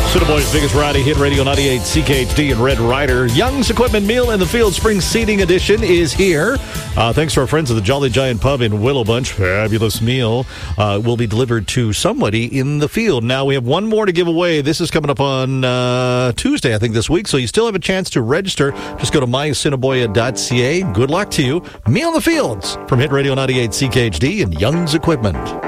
Cineboy's biggest variety hit, Radio 98 CKHD and Red Ryder. Young's Equipment Meal in the Field Spring Seating Edition is here. Thanks to our friends at the Jolly Giant Pub in Willow Bunch. Fabulous meal will be delivered to somebody in the field. Now, we have one more to give away. This is coming up on Tuesday, I think, this week. So you still have a chance to register. Just go to mycineboya.ca. Good luck to you. Meal in the Fields from Hit Radio 98 CKHD and Young's Equipment.